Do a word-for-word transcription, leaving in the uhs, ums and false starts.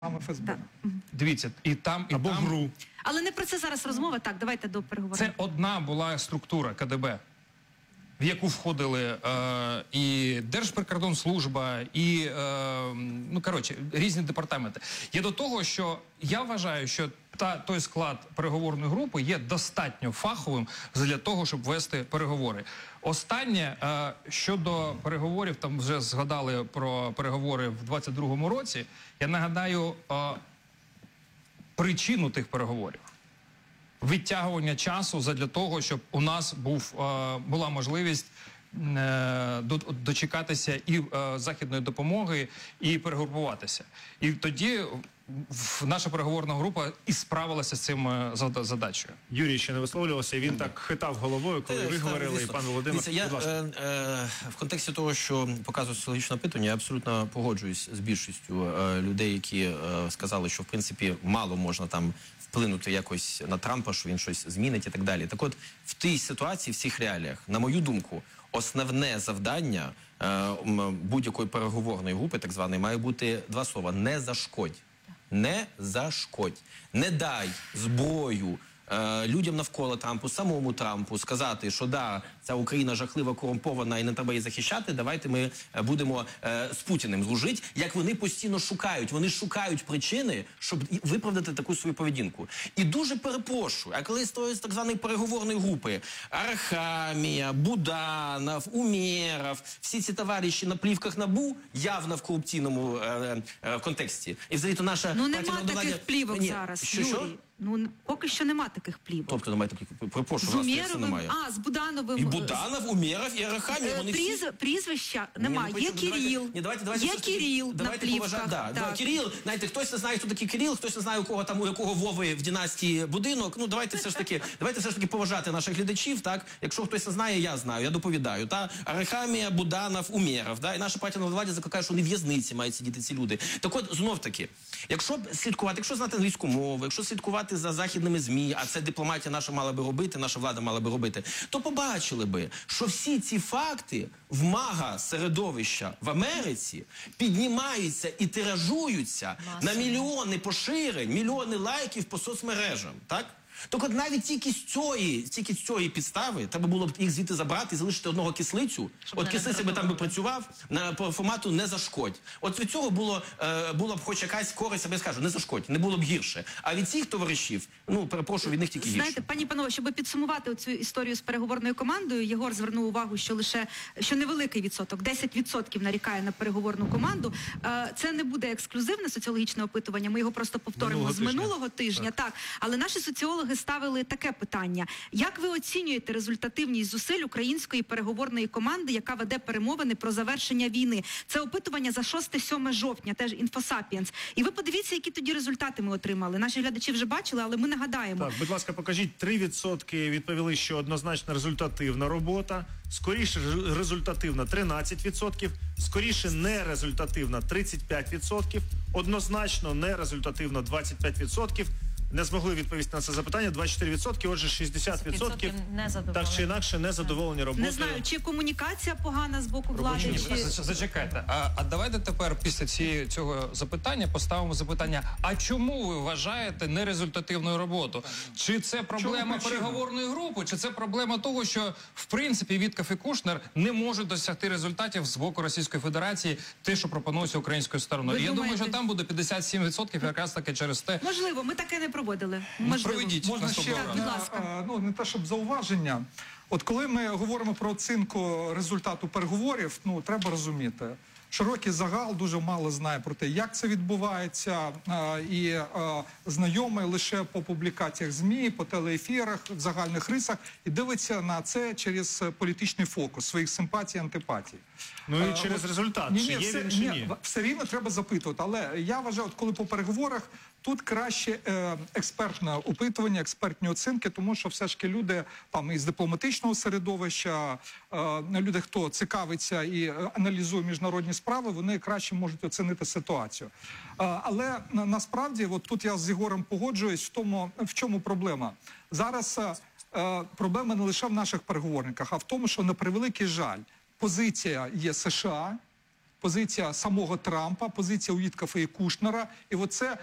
еф ес бе. Дивіться, і там, і Або там... ГРУ. Але не про це зараз розмова. Так, давайте до переговорів. Це одна була структура ка де бе, в яку входили е, і Держприкордонслужба, і, е, ну, коротше, різні департаменти. Є до того, що я вважаю, що та, той склад переговорної групи є достатньо фаховим для того, щоб вести переговори. Останнє, е, щодо переговорів, там вже згадали про переговори в двадцять другому році, я нагадаю е, причину тих переговорів. Відтягування часу задля того, щоб у нас був, е, була можливість е, до, дочекатися і е, західної допомоги, і перегрупуватися. І тоді в, наша переговорна група і справилася з цим е, задачею. Юрій ще не висловлювався, він так хитав головою, коли ви говорили, і пан Володимир. Я е, е, в контексті того, що показує соціологічне опитування, я абсолютно погоджуюсь з більшістю е, людей, які е, сказали, що в принципі мало можна там вплинути якось на Трампа, що він щось змінить і так далі. Так от, в тій ситуації, в цих реаліях, на мою думку, основне завдання е, будь-якої переговорної групи, так званої, має бути два слова: не зашкодь. Не зашкодь. Не дай зброю е, людям навколо Трампу, самому Трампу, сказати, що да, ця Україна жахлива, корумпована і не треба її захищати, давайте ми будемо е, з Путіним дружити, як вони постійно шукають. Вони шукають причини, щоб виправдати таку свою поведінку. І дуже перепрошую, а коли з так званої переговорної групи Арахамія, Буданов, Умєров, всі ці товариші на плівках НАБУ, явно в корупційному е, е, контексті. І взагалі то наша... Ну нема таких плівок Ні, зараз, що, Юрій. що? Ну, поки що нема таких плівок. Тобто немає таких, перепрошую, з вас як це Умєровим, немає? а, з Будановим. І Буданов, Умєров, і Арахамія, вони всі... Прізв, прізвища немає. Ні, Є ну, Кирил, ні, давайте, давайте, є Кирил на плівках. Поважати, да, да, Кирил, знаєте, хтось не знає, хто такий Кирил, хтось не знає, у кого там, у якого Вови в династії будинок. Ну, давайте все ж таки, давайте все ж таки поважати наших глядачів, так? Якщо хтось не знає, я знаю, я доповідаю, та? Арахамія, Буданов, Умєров, да? І наша партія на владі закликає, що вони в в'язниці мають сидіти ці люди. Так от, знов таки, якщо слідкувати, якщо знати англійську мову, якщо слідкувати за західними ЗМІ, а це дипломатія наша мала би робити, наша влада мала би робити, то побачили би, що всі ці факти в мага-середовища в Америці піднімаються і тиражуються на мільйони поширень, мільйони лайків по соцмережам, так? Так от навіть тільки з цієї, тільки з цієї підстави треба було б їх звідти забрати і залишити одного кислицю. Щоб от кислиця би там би працював на, по формату «не зашкодь». От від цього було, е, було б хоч якась користь, я скажу, не зашкодь, не було б гірше. А від цих товаришів, ну, перепрошую, від них тільки гірше. Знаєте, пані панове, щоб підсумувати цю історію з переговорною командою, Єгор звернув увагу, що лише, що невеликий відсоток, десять відсотків нарікає на переговорну команду. Е, це не буде ексклюзивне соціологічне опитування, ми його просто повторимо минулого з минулого тижня. тижня. Так. так. Але наші соціологи ставили таке питання. Як ви оцінюєте результативність зусиль української переговорної команди, яка веде перемовини про завершення війни? Це опитування за шосте-сьоме жовтня, теж Інфосапіенс. І ви подивіться, які тоді результати ми отримали. Наші глядачі вже бачили, але ми нагадаємо. Так, будь ласка, покажіть. три відсотки відповіли, що однозначно результативна робота. Скоріше результативна тринадцять відсотків. Скоріше нерезультативна тридцять п'ять відсотків. Однозначно нерезультативна двадцять п'ять відсотків. Не змогли відповісти на це запитання, двадцять чотири відсотки, отже, шістдесят відсотків так чи інакше незадоволені роботою. Не знаю, чи комунікація погана з боку влади, Ні, чи... Зачекайте, а, а давайте тепер після цієї, цього запитання поставимо запитання, а чому ви вважаєте нерезультативною роботу? Чи це проблема переговорної групи, чи це проблема того, що, в принципі, Вітков і Кушнер не можуть досягти результатів з боку Російської Федерації, те, що пропонується українською стороною? Ви Я думаєте? думаю, що там буде п'ятдесят сім відсотків якраз таки через те... Можливо, ми таке не проводили. Можливо. Проведіть. Можна ще, наступного Так, будь ласка. а, ну, не те, щоб зауваження. От коли ми говоримо про оцінку результату переговорів, ну, треба розуміти, широкий загал дуже мало знає про те, як це відбувається, а, і а, знайомий лише по публікаціях ЗМІ, по телеефірах, в загальних рисах, і дивиться на це через політичний фокус, своїх симпатій, антипатій. Ну і А, через от, результат, ні, чи ні, є все, він, чи ні? ні? Все рівно треба запитувати, але я вважаю, от коли по переговорах, тут краще е, експертне опитування, експертні оцінки, тому що все ж таки люди там із дипломатичного середовища, е, люди, хто цікавиться і е, аналізує міжнародні справи, вони краще можуть оцінити ситуацію. Е, але на, насправді, от тут я з Єгорем погоджуюсь в тому, в чому проблема. Зараз е, проблема не лише в наших переговорниках, а в тому, що на превеликий жаль, позиція є США, позиція самого Трампа, позиція Уіткафа і Кушнера. І оце